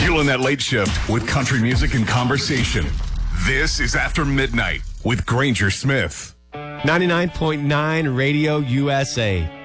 Fueling that late shift with country music and conversation. This is After Midnight with Granger Smith. 99.9 Radio USA.